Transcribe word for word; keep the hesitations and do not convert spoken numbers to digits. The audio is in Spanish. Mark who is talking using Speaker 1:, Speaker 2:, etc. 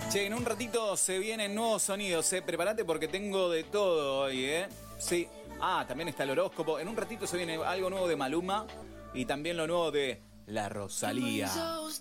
Speaker 1: Che, en un ratito se vienen nuevos sonidos, eh. Prepárate porque tengo de todo hoy, eh. Sí. Ah, también está el horóscopo. En un ratito se viene algo nuevo de Maluma y también lo nuevo de La Rosalía.